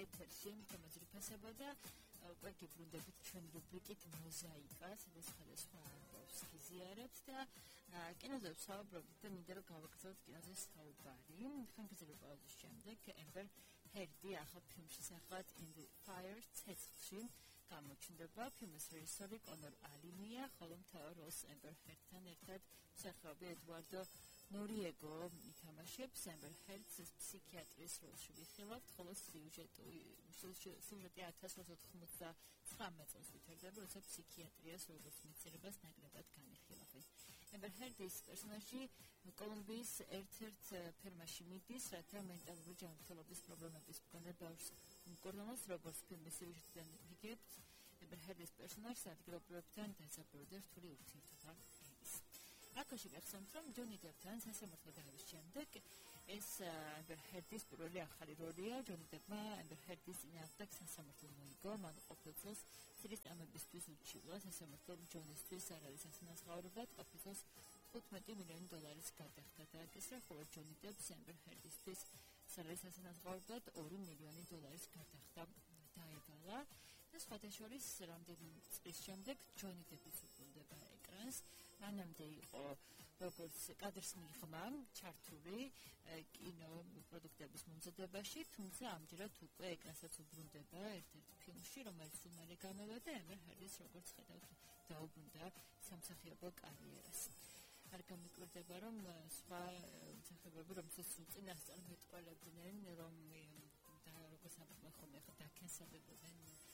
ეთერში თემაზრიფასება და უკვე გიბრუნდებით ჩვენი რუბრიკით მოზაიკა, სადაც სხვადასხვა ამბავს გიზიარებთ და კინოზე ვსაუბრობთ და მინდა რომ გავაგრძელოთ კინოზე საუბარი. ხანგრძლივი პაუზის შემდეგ Amber Heard-ი ახალ ფილმში სახელად In the Fire ცეცხლში გამოჩნდება. ფილმის რეჟისორი კონორ ალინია, ხოლო მთავარ როლს Amber Heard-თან ერთად მსახიობი ედვარდო ნორიეგო ითამაშებს. Amber Heard-ს ფსიქიატრის როლში ვიხილავთ, ხოლო სიუჟეტი 1999 წელს ვითარდება, როცა ფსიქიატრიას როგორც მეცნიერებას ნაკლებად განიხილავენ. Amber Heard-ის პერსონაჟი კოლუმბიის ერთ-ერთ ფერმაში მიდის, რათა მენტალური ჯანმრთელობის პრობლემების მქონე ბავშვს უკორდონოს, როგორც ფილმის სიუჟეტიდან ვიგებთ. Amber Heard-ის პერსონაჟს ადგილობრივებთან დასაბრუნდა რთული ურთიერთობა ენის. აქაში გახსოვთ, რომ ჯონი დებთან სასამართლო დავის შემდეგ ეს Amber Heard-ის პირველი ახალი როლია. ჯონი დებმა Amber Heard-ის წინააღმდეგ სასამართლო მოიგო, მან ყოფილ წელს ცირის წამებისთვის ურჩილა სასამართლომ ჯონისთვის არ არის ასანაზღაურებად, ყოფილ წელს $15 მილიონი გადახდა დააკისრა, ხოლო ჯონი დებს Amber Heard-ისთვის არ არის ასანაზღაურებად $2 მილიონი გადახდა დაევალა და სხვადასხვა რამდენიმე წლის შემდეგ ჯონი დებიც უბრუნდება ეკრანს. მანამდე იყო როგორც კადრს მიღმა ჩართული კინო პროდუქტების მომზადებაში, თუმცა ამჯერად უკვე ეკრანსაც უბრუნდება ერთ-ერთ ფილმში, რომელიც უმალე გამოვა და Amber Heard-ის როგორც ხედავთ დაუბრუნდა სამსახიობო კარიერას. არ გამიკვირდება, რომ სხვა მსახიობები, რომელსაც უწინასწარ მეტყველებდნენ, რომ როგორც ამბობენ ხომ დაკენსადებოდნენ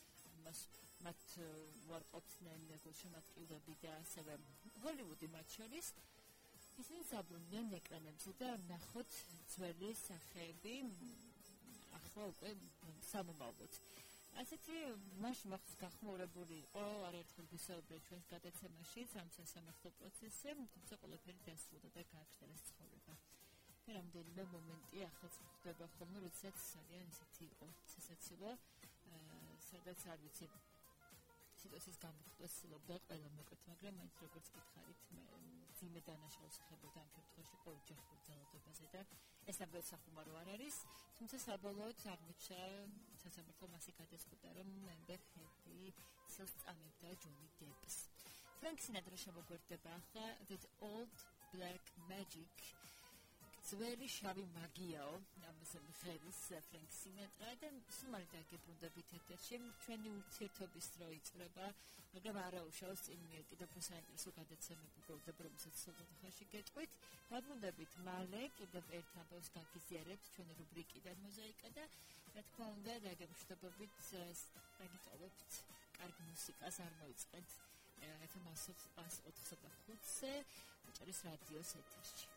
მათ უარყოფდნენ გულშემატკივრები და ასევე ჰოლივუდი მათ შორის ისინი საუბრობდნენ ეკრანებზე და ნახოთ ძველი სახეები ახლა უკვე სამომავლოდ. ასეთი მაშინ მახსოვს გახმაურებული იყო არაერთხელ ვისაუბრეთ ჩვენს გადაცემაში ამ სასამართლო პროცესზე, თუმცა ყველაფერი დასრულდა და გააგრძელეს ცხოვრება. რამდენიმე მომენტი ახალ ხდება ხოლმე, როდესაც ძალიან ისეთი იყო სასაცილო, სადაც არ ვიცი სიტუაციის გამოხატვა ცდილობდა ყველა მოკლედ, მაგრამ მაინც როგორც გითხარით, ძიმე დანაშაულს ხდებოდა ამ შემთხვევაში ყოველჯერ ძალადობაზე და ეს ამბოლ სახუმარო არ არის, თუმცა საბოლოოდ აღმოჩნდა სასამართლომ ასე გადაწყვიტა, რომ Amber Heard-ი ცელს წამებდა ჯონი დებს. Frank Sinatra შემოგვერდება ახლა That Old Black Magic ძველი შავი მაგიაო, ამაზე მღერის Frank Sinatra და სულ დაგებრუნდებით ეთერში. ჩვენი ურთიერთობის დრო იწყება, მაგრამ არა უშავს წინ კიდევ საინტერესო გადაცემები გვხვდება, რომელსაც სულ გეტყვით. დაბრუნდებით მალე, კიდევ ერთ ამბავს გაგიზიარებთ ჩვენი რუბრიკიდან მოზაიკა და რა თქმა უნდა დაგემშვიდობებით, დაგიტოვებთ კარგ მუსიკას, არ მოიწყეთ 104.5-ზე, ჭრის რადიოს ეთერში.